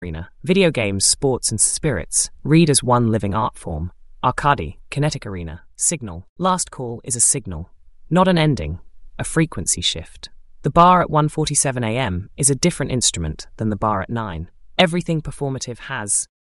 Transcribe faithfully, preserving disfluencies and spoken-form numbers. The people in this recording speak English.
Arena. Video games, sports, and spirits. Read as one living art form. Arcady, Kinetic Arena. Signal. Last Call is a signal, not an ending, a frequency shift. The bar at one forty-seven a m is a different instrument than the bar at nine. Everything performative has